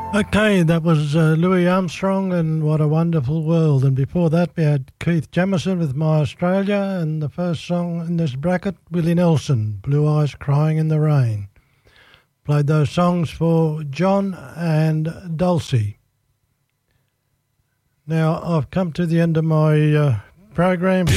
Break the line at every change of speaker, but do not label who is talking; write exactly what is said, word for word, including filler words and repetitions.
Okay, that was uh, Louis Armstrong and What a Wonderful World. And before that, we had Keith Jamison with My Australia, and the first song in this bracket, Willie Nelson, Blue Eyes Crying in the Rain. Played those songs for John and Dulcie. Now, I've come to the end of my uh, program here.